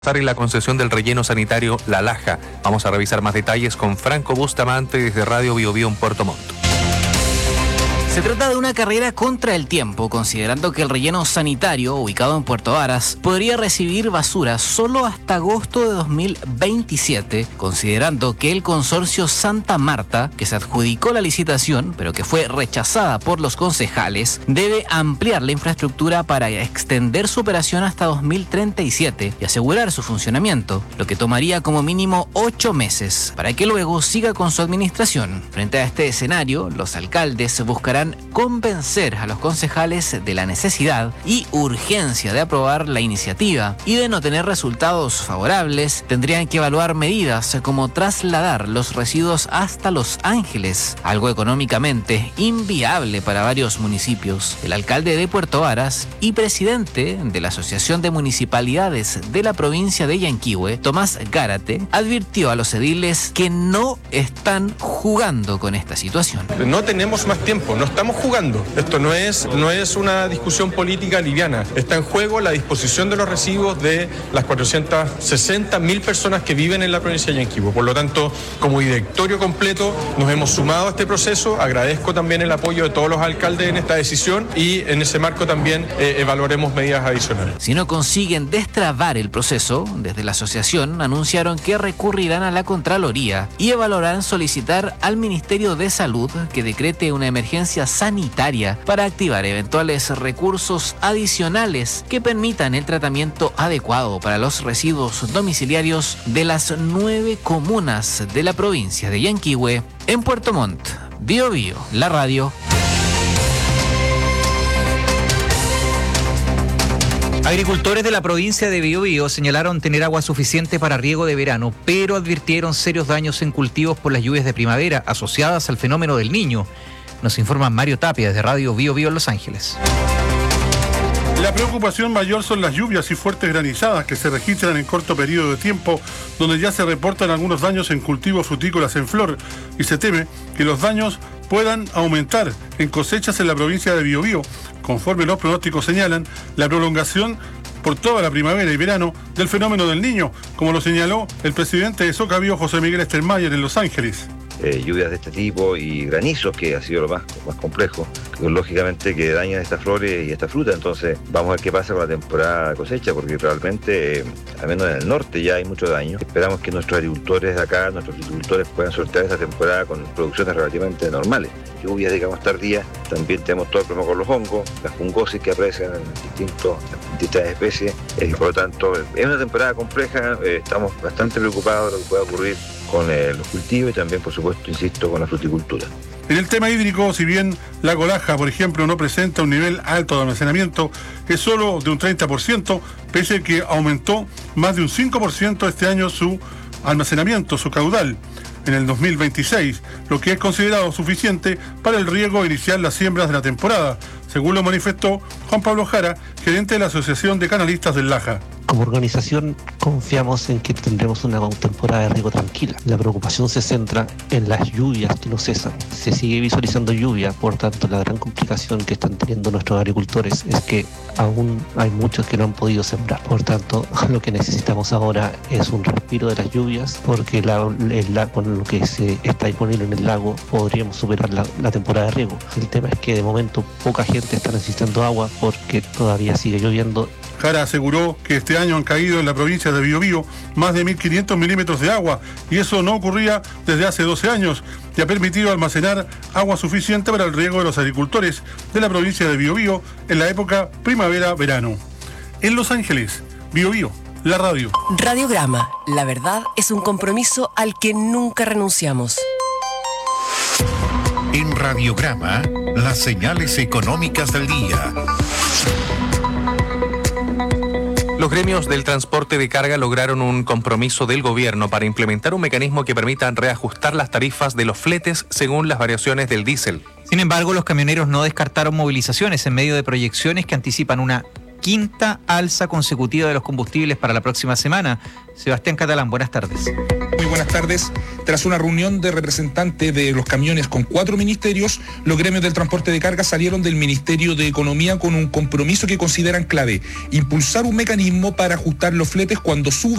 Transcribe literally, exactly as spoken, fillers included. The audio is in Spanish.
En la concesión del relleno sanitario La Laja. Vamos a revisar más detalles con Franco Bustamante desde Radio Bio Bio en Puerto Montt. Se trata de una carrera contra el tiempo, considerando que el relleno sanitario, ubicado en Puerto Varas, podría recibir basura solo hasta agosto de dos mil veintisiete, considerando que el consorcio Santa Marta, que se adjudicó la licitación, pero que fue rechazada por los concejales, debe ampliar la infraestructura para extender su operación hasta dos mil treinta y siete y asegurar su funcionamiento, lo que tomaría como mínimo ocho meses, para que luego siga con su administración. Frente a este escenario, los alcaldes buscarán convencer a los concejales de la necesidad y urgencia de aprobar la iniciativa, y de no tener resultados favorables tendrían que evaluar medidas como trasladar los residuos hasta Los Ángeles, algo económicamente inviable para varios municipios. El alcalde de Puerto Varas y presidente de la Asociación de Municipalidades de la provincia de Yanquihue, Tomás Gárate, advirtió a los ediles que no están jugando con esta situación. No tenemos más tiempo, no estamos jugando. Esto no es, no es una discusión política liviana. Está en juego la disposición de los residuos de las cuatrocientas sesenta mil personas que viven en la provincia de Yanquihue. Por lo tanto, como directorio completo, nos hemos sumado a este proceso. Agradezco también el apoyo de todos los alcaldes en esta decisión y en ese marco también eh, evaluaremos medidas adicionales. Si no consiguen destrabar el proceso, desde la asociación anunciaron que recurrirán a la Contraloría y evaluarán solicitar al Ministerio de Salud que decrete una emergencia sanitaria para activar eventuales recursos adicionales que permitan el tratamiento adecuado para los residuos domiciliarios de las nueve comunas de la provincia de Yanquihue. En Puerto Montt, Bio Bio, la radio. Agricultores de la provincia de Biobío señalaron tener agua suficiente para riego de verano, pero advirtieron serios daños en cultivos por las lluvias de primavera asociadas al fenómeno del Niño. Nos informa Mario Tapia desde Radio Bio Bio en Los Ángeles. La preocupación mayor son las lluvias y fuertes granizadas que se registran en corto periodo de tiempo, donde ya se reportan algunos daños en cultivos frutícolas en flor, y se teme que los daños puedan aumentar en cosechas en la provincia de Biobío. Conforme los pronósticos señalan, la prolongación por toda la primavera y verano del fenómeno del Niño, como lo señaló el presidente de Socabío, José Miguel Stermayer, en Los Ángeles. Eh, lluvias de este tipo y granizos, que ha sido lo más, más complejo, que lógicamente que dañan estas flores y esta fruta. Entonces vamos a ver qué pasa con la temporada de cosecha, porque realmente, eh, al menos en el norte, ya hay mucho daño. Esperamos que nuestros agricultores de acá, nuestros agricultores puedan sortear esta temporada con producciones relativamente normales. Lluvias, digamos, tardías, también tenemos todo el problema con los hongos, las fungosis que aparecen en distintos, distintas especies. Eh, por lo tanto, es una temporada compleja, eh, estamos bastante preocupados de lo que pueda ocurrir con eh, los cultivos y también, por supuesto, insisto, con la fruticultura. En el tema hídrico, si bien la Colaja, por ejemplo, no presenta un nivel alto de almacenamiento, es solo de un treinta por ciento, pese a que aumentó más de un cinco por ciento este año su almacenamiento, su caudal, en el dos mil veintiséis, lo que es considerado suficiente para el riego e iniciar las siembras de la temporada, según lo manifestó Juan Pablo Jara, gerente de la Asociación de Canalistas del Laja. Como organización confiamos en que tendremos una temporada de riego tranquila. La preocupación se centra en las lluvias que no cesan. Se sigue visualizando lluvia, por tanto la gran complicación que están teniendo nuestros agricultores es que aún hay muchos que no han podido sembrar. Por tanto, lo que necesitamos ahora es un respiro de las lluvias, porque la, la, con lo que se está disponible en el lago podríamos superar la, la temporada de riego. El tema es que de momento poca gente está necesitando agua porque todavía sigue lloviendo. Jara aseguró que este año han caído en la provincia de Biobío más de mil quinientos milímetros de agua, y eso no ocurría desde hace doce años, y ha permitido almacenar agua suficiente para el riego de los agricultores de la provincia de Biobío en la época primavera-verano. En Los Ángeles, Bio Bio, la radio. Radiograma, la verdad es un compromiso al que nunca renunciamos. En Radiograma, las señales económicas del día. Los gremios del transporte de carga lograron un compromiso del gobierno para implementar un mecanismo que permita reajustar las tarifas de los fletes según las variaciones del diésel. Sin embargo, los camioneros no descartaron movilizaciones en medio de proyecciones que anticipan una quinta alza consecutiva de los combustibles para la próxima semana. Sebastián Catalán, buenas tardes. Muy buenas tardes. Tras una reunión de representantes de los camiones con cuatro ministerios, los gremios del transporte de carga salieron del Ministerio de Economía con un compromiso que consideran clave: impulsar un mecanismo para ajustar los fletes cuando suba